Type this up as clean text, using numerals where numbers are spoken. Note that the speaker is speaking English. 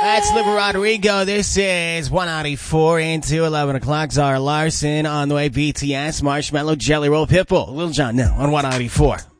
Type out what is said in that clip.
That's Liver Rodrigo. This is 194 into 11 o'clock. Zara Larson on the way. BTS, Marshmallow, Jelly Roll, Pitbull, Lil Jon now on 194.